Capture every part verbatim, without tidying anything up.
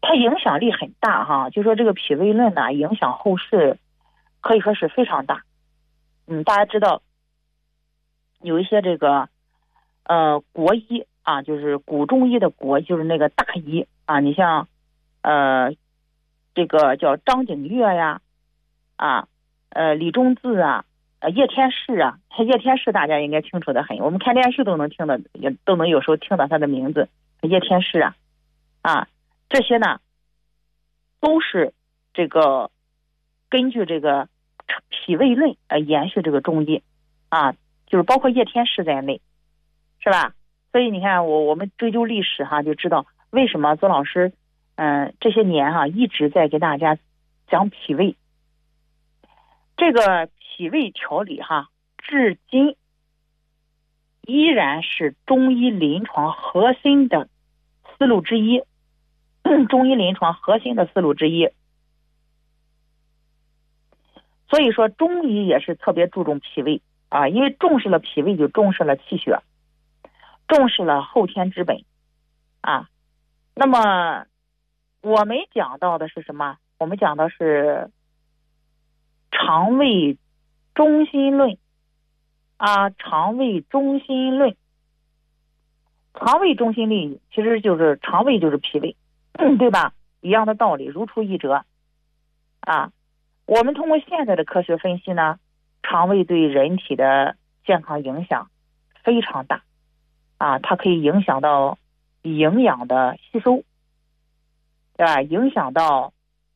它影响力很大哈，就说这个脾胃论呢，影响后世可以说是非常大。嗯，大家知道有一些这个呃国医啊，就是古中医的国，就是那个大医啊，你像呃这个叫张景岳呀，啊呃李中志啊，呃叶天士啊，叶天士大家应该清楚的很，我们看电视都能听到，也都能有时候听到他的名字，叶天士啊啊这些呢都是这个根据这个脾胃论呃延续这个中医啊，就是包括叶天士在内，是吧？所以你看我我们追究历史哈，就知道为什么周老师嗯、呃、这些年哈一直在给大家讲脾胃。这个脾胃调理哈，至今依然是中医临床核心的思路之一，中医临床核心的思路之一。所以说中医也是特别注重脾胃啊，因为重视了脾胃就重视了气血，重视了后天之本啊。那么我们讲到的是什么？我们讲的是肠胃中心论啊，肠胃中心论。肠胃中心论其实就是肠胃就是脾胃，对吧？一样的道理，如出一辙啊。我们通过现在的科学分析呢，肠胃对人体的健康影响非常大啊，它可以影响到营养的吸收，对吧？影响到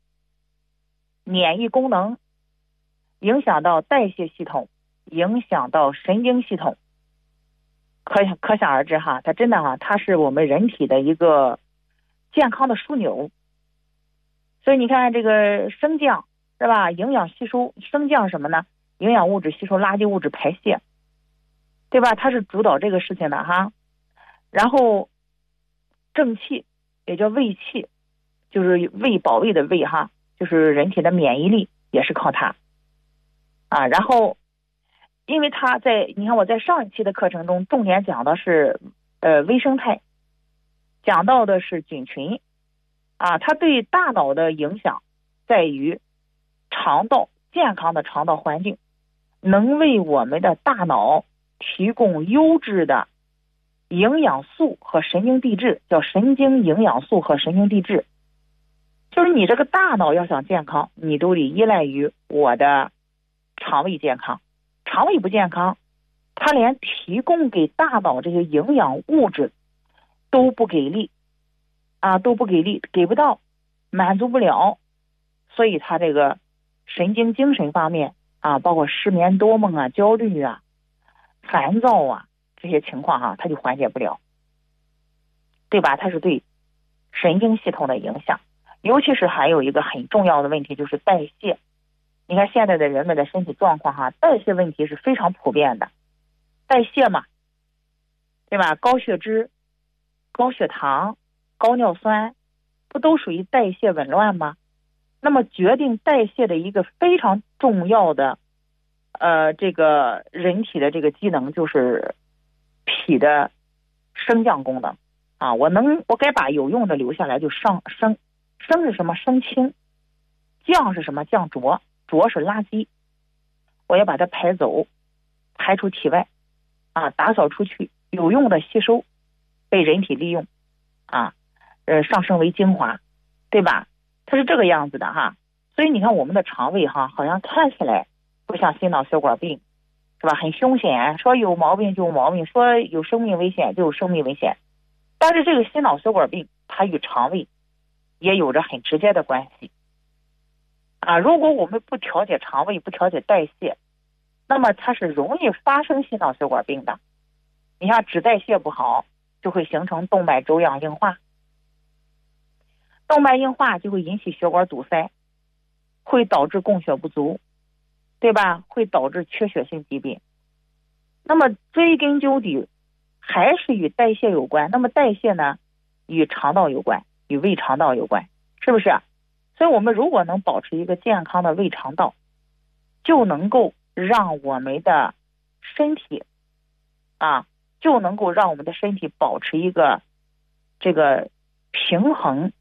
免疫功能，影响到代谢系统，影响到神经系统。可可想而知哈，它真的哈，它是我们人体的一个健康的枢纽。所以你看这个升降是吧？营养吸收，升降什么呢？营养物质吸收，垃圾物质排泄，对吧？它是主导这个事情的哈。然后正气也叫胃气，就是胃保卫的胃哈，就是人体的免疫力也是靠它啊。然后因为它在你看我在上一期的课程中重点讲的是呃微生态，讲到的是菌群啊，它对大脑的影响在于肠道健康的肠道环境能为我们的大脑提供优质的营养素和神经递质，叫神经营养素和神经递质。就是你这个大脑要想健康，你都得依赖于我的肠胃健康。肠胃不健康，它连提供给大脑这些营养物质都不给力啊，都不给力，给不到，满足不了，所以它这个神经精神方面啊，包括失眠多梦啊、焦虑啊、烦躁啊这些情况哈、啊，它就缓解不了，对吧？它是对神经系统的影响，尤其是还有一个很重要的问题就是代谢。你看现在的人们的身体状况哈，代谢问题是非常普遍的，代谢嘛，对吧？高血脂、高血糖、高尿酸，不都属于代谢紊乱吗？那么决定代谢的一个非常重要的呃这个人体的这个机能就是脾的升降功能啊。我能我该把有用的留下来，就上升。升是什么？升清。降是什么？降浊。浊是垃圾，我要把它排走，排出体外啊，打扫出去，有用的吸收，被人体利用啊，呃，上升为精华，对吧？它是这个样子的哈。所以你看我们的肠胃哈，好像看起来不像心脑血管病，是吧？很凶险，说有毛病就有毛病，说有生命危险就有生命危险。但是这个心脑血管病，它与肠胃也有着很直接的关系。啊，如果我们不调节肠胃，不调节代谢，那么它是容易发生心脑血管病的。你看脂代谢不好，就会形成动脉粥样硬化，动脉硬化就会引起血管堵塞，会导致供血不足，对吧？会导致缺血性疾病。那么追根究底还是与代谢有关，那么代谢呢与肠道有关，与胃肠道有关，是不是？所以我们如果能保持一个健康的胃肠道，就能够让我们的身体啊，就能够让我们的身体保持一个这个平衡